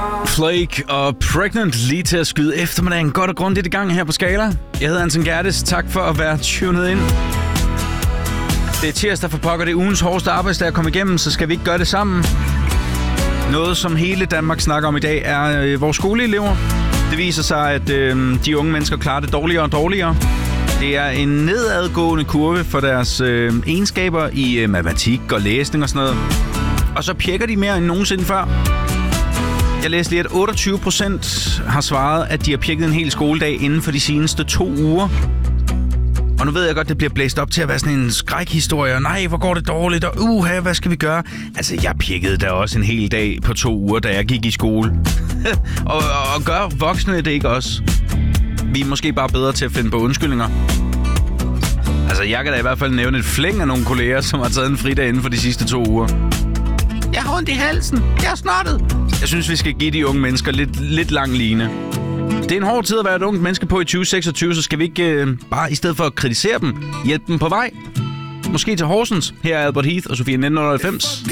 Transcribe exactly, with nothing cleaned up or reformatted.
Flake og Pregnant lige til at skyde eftermiddagen godt og grundigt i gang her på Skala. Jeg hedder Anton Gerdes. Tak for at være tunet ind. Det er tirsdag for pokker. Det er ugens hårdeste arbejdsdag at komme igennem, så skal vi ikke gøre det sammen. Noget, som hele Danmark snakker om i dag, er øh, vores skoleelever. Det viser sig, at øh, de unge mennesker klarer det dårligere og dårligere. Det er en nedadgående kurve for deres øh, egenskaber i øh, matematik og læsning og sådan noget. Og så pjekker de mere end nogensinde før. Jeg læste lige, at otteogtyve procent har svaret, at de har pjekket en hel skoledag inden for de seneste to uger. Og nu ved jeg godt, det bliver blæst op til at være sådan en skrækhistorie. Og nej, hvor går det dårligt, og uha, hvad skal vi gøre? Altså, jeg pjekkede da også en hel dag på to uger, da jeg gik i skole. og, og, og gør voksne det ikke også? Vi er måske bare bedre til at finde på undskyldninger. Altså, jeg kan da i hvert fald nævne et flæng af nogle kolleger, som har taget en fridag inden for de sidste to uger. Jeg har ondt i halsen. Jeg er snottet. Jeg synes, vi skal give de unge mennesker lidt, lidt lang line. Det er en hård tid at være et ungt menneske på i tyve seksogtyve, så skal vi ikke øh, bare i stedet for at kritisere dem, hjælpe dem på vej. Måske til Horsens. Her er Albert Heath og Sofie nitten halvfems.